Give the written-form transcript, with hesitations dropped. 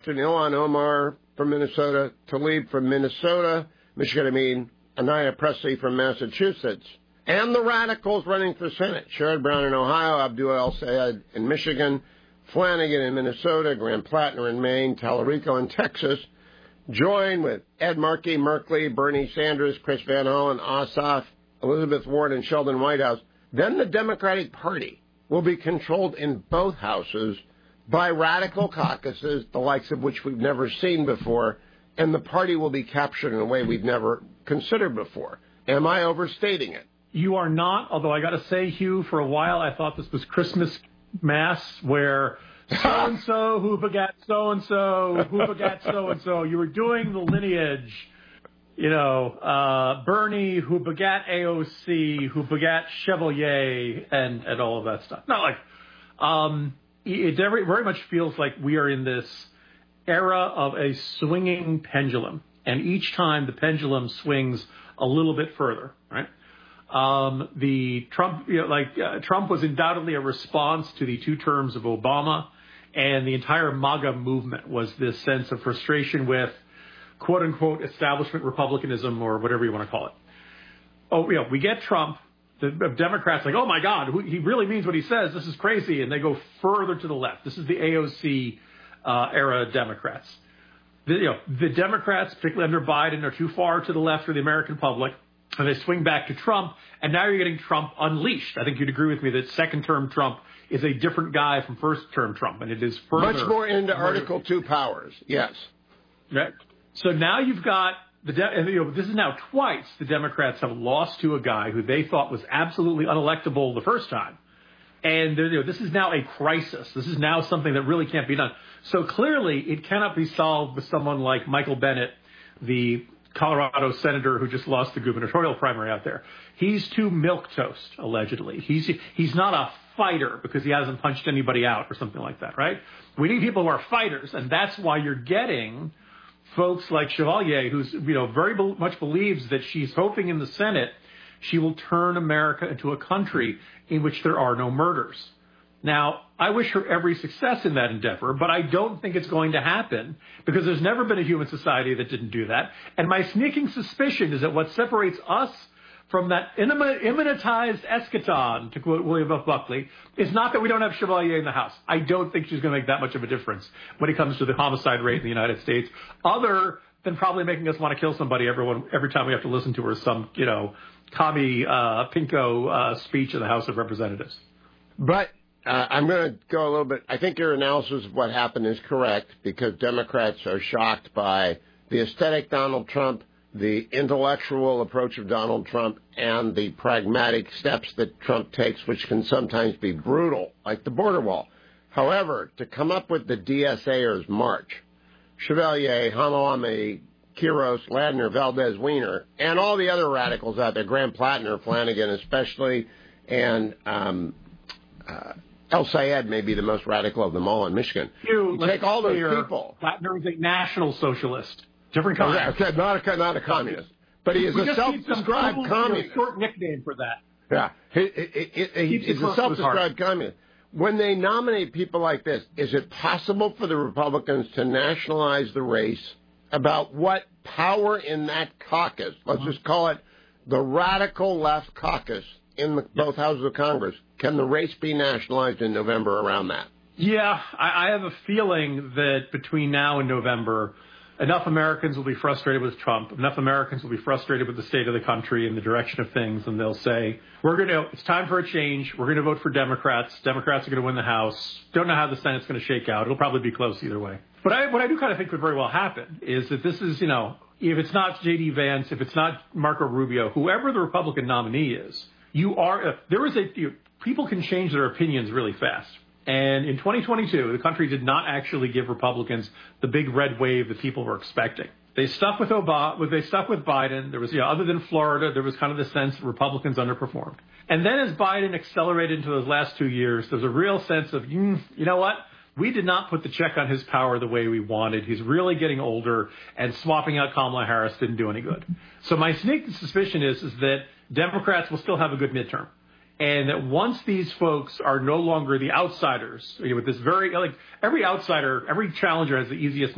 and Ilhan Omar from Minnesota, Tlaib from Minnesota, Anaya Presley from Massachusetts, and the radicals running for Senate, Sherrod Brown in Ohio, Abdul El-Sayed in Michigan, Flanagan in Minnesota, Graham Plattner in Maine, Tallarico in Texas, join with Ed Markey, Merkley, Bernie Sanders, Chris Van Hollen, Ossoff, Elizabeth Warren, and Sheldon Whitehouse. Then the Democratic Party will be controlled in both houses by radical caucuses, the likes of which we've never seen before, and the party will be captured in a way we've never considered before. Am I overstating it? You are not, although I got to say, Hugh, for a while I thought this was Christmas Mass where so-and-so who begat so-and-so who begat so-and-so. You were doing the lineage, Bernie who begat AOC, who begat Chevalier, and all of that stuff. Not like, it very much feels like we are in this era of a swinging pendulum, and each time the pendulum swings a little bit further, right? Trump was undoubtedly a response to the 2 terms of Obama, and the entire MAGA movement was this sense of frustration with quote unquote establishment republicanism or whatever you want to call it. We get Trump. The Democrats like, oh my God, he really means what he says. This is crazy, and they go further to the left. This is the AOC era Democrats. The Democrats, particularly under Biden, are too far to the left for the American public. And they swing back to Trump, and now you're getting Trump unleashed. I think you'd agree with me that second-term Trump is a different guy from first-term Trump, and it is further... Much more into Article 2 powers, yes. Right. So now you've got... this is now twice the Democrats have lost to a guy who they thought was absolutely unelectable the first time. And this is now a crisis. This is now something that really can't be done. So clearly it cannot be solved with someone like Michael Bennet, the Colorado senator who just lost the gubernatorial primary out there. He's too milquetoast, allegedly. He's not a fighter because he hasn't punched anybody out or something like that, right? We need people who are fighters, and that's why you're getting folks like Chevalier, who's very much believes that she's hoping in the Senate she will turn America into a country in which there are no murders. Now, I wish her every success in that endeavor, but I don't think it's going to happen because there's never been a human society that didn't do that. And my sneaking suspicion is that what separates us from that immanentized eschaton, to quote William F. Buckley, is not that we don't have Chevalier in the House. I don't think she's going to make that much of a difference when it comes to the homicide rate in the United States, other than probably making us want to kill somebody every time we have to listen to her some, commie pinko speech in the House of Representatives. But I'm going to go a little bit. I think your analysis of what happened is correct because Democrats are shocked by the aesthetic Donald Trump, the intellectual approach of Donald Trump, and the pragmatic steps that Trump takes, which can sometimes be brutal, like the border wall. However, to come up with the DSAers march, Chevalier, Hamalami, Quiros, Ladner, Valdez, Weiner, and all the other radicals out there, Graham Plattner, Flanagan especially, and El-Sayed may be the most radical of them all in Michigan. You take all those people. Plattner is a national socialist. Different kind. Okay, not a communist. But he is a self-described communist. Short nickname for that. Yeah. He's a self-described communist. When they nominate people like this, is it possible for the Republicans to nationalize the race about what power in that caucus, let's just call it the radical left caucus in both houses of Congress, can the race be nationalized in November around that? Yeah, I have a feeling that between now and November, enough Americans will be frustrated with Trump, enough Americans will be frustrated with the state of the country and the direction of things, and they'll say, it's time for a change, we're going to vote for Democrats, Democrats are going to win the House, don't know how the Senate's going to shake out, it'll probably be close either way. But what I do kind of think could very well happen is that this is, if it's not J.D. Vance, if it's not Marco Rubio, whoever the Republican nominee is, people can change their opinions really fast. And in 2022, the country did not actually give Republicans the big red wave that people were expecting. They stuck with They stuck with Biden. There was, other than Florida, there was kind of the sense that Republicans underperformed. And then as Biden accelerated into those last 2 years, there was a real sense of, you know what? We did not put the check on his power the way we wanted. He's really getting older, and swapping out Kamala Harris didn't do any good. So my sneaking suspicion is that Democrats will still have a good midterm. And that once these folks are no longer the outsiders, with this every outsider, every challenger has the easiest